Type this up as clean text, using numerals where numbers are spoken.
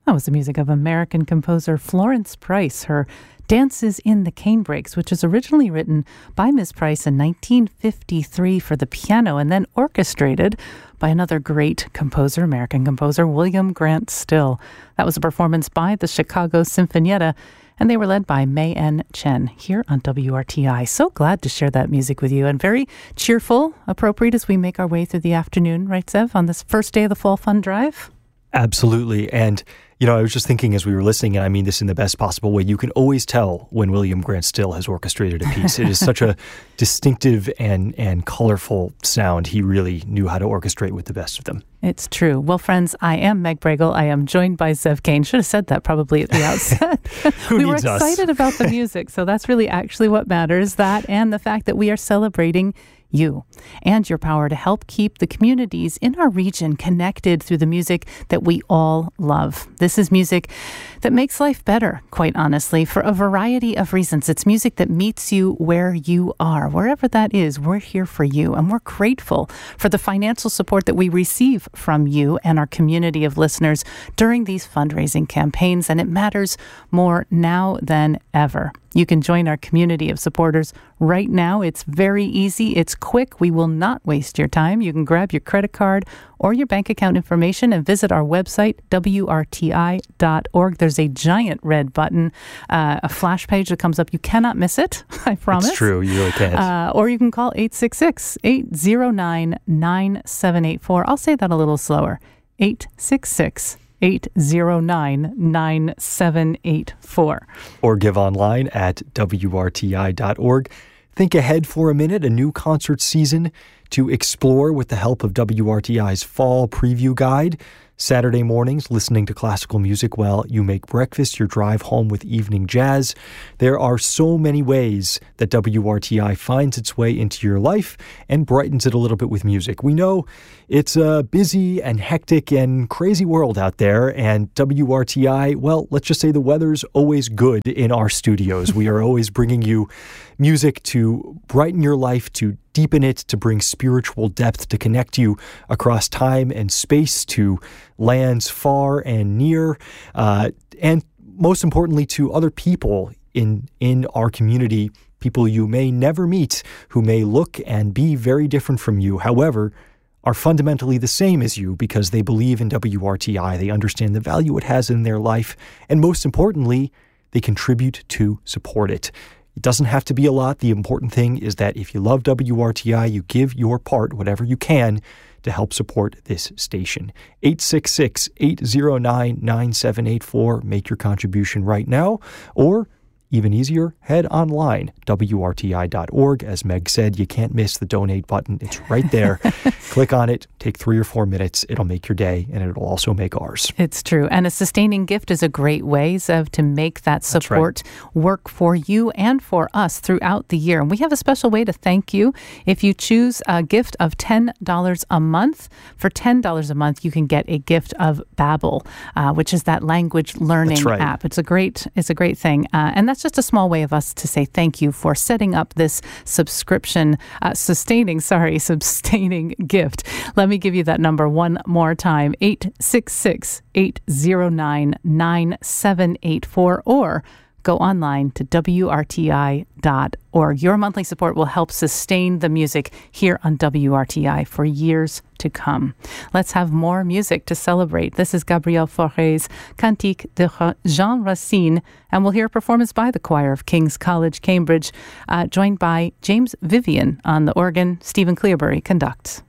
That was the music of American composer Florence Price. Her Dances in the Canebrakes, which was originally written by Ms. Price in 1953 for the piano and then orchestrated by another great composer, American composer, William Grant Still. That was a performance by the Chicago Sinfonietta, and they were led by May N. Chen here on WRTI. So glad to share that music with you, and very cheerful, appropriate as we make our way through the afternoon, right, Zev, on this first day of the Fall Fun Drive? Absolutely. And, I was just thinking as we were listening, and I mean this in the best possible way, you can always tell when William Grant Still has orchestrated a piece. It is such a distinctive and colorful sound. He really knew how to orchestrate with the best of them. It's true. Well, friends, I am Meg Bregel. I am joined by Zev Kane. Should have said that probably at the outset. We were excited about the music, so that's really actually what matters. That and the fact that we are celebrating you and your power to help keep the communities in our region connected through the music that we all love. This is music that makes life better, quite honestly, for a variety of reasons. It's music that meets you where you are. Wherever that is, we're here for you, and we're grateful for the financial support that we receive from you and our community of listeners during these fundraising campaigns, and it matters more now than ever. You can join our community of supporters right now. It's very easy. It's quick. We will not waste your time. You can grab your credit card or your bank account information and visit our website, WRTI.org. There's a giant red button, a flash page that comes up. You cannot miss it, I promise. It's true. You really can't. Or you can call 866-809-9784. I'll say that a little slower. 866-809-9784. Or give online at WRTI.org. Think ahead for a minute, a new concert season to explore with the help of WRTI's Fall Preview Guide. Saturday mornings, listening to classical music while you make breakfast, your drive home with evening jazz. There are so many ways that WRTI finds its way into your life and brightens it a little bit with music. We know it's a busy and hectic and crazy world out there, and WRTI, well, let's just say the weather's always good in our studios. We are always bringing you music to brighten your life, to deepen it, to bring spiritual depth, to connect you across time and space, to lands far and near, and most importantly, to other people in our community, people you may never meet, who may look and be very different from you. However, are fundamentally the same as you because they believe in WRTI, they understand the value it has in their life, and most importantly, they contribute to support it. It doesn't have to be a lot. The important thing is that if you love WRTI, you give your part, whatever you can, to help support this station. 866-809-9784. Make your contribution right now, or even easier, head online, WRTI.org. As Meg said, you can't miss the donate button. It's right there. Click on it. Take 3 or 4 minutes. It'll make your day, and it'll also make ours. It's true. And a sustaining gift is a great way, Zev, to make that support work for you and for us throughout the year. And we have a special way to thank you. If you choose a gift of $10 a month, for $10 a month, you can get a gift of Babbel, which is that language learning app. It's a great thing. And that's just a small way of us to say thank you for setting up this sustaining gift. Let me give you that number one more time, 866-809-9784, or go online to WRTI.org. Your monthly support will help sustain the music here on WRTI for years to come. Let's have more music to celebrate. This is Gabriel Fauré's Cantique de Jean Racine, and we'll hear a performance by the choir of King's College, Cambridge, joined by James Vivian on the organ. Stephen Clearbury conducts.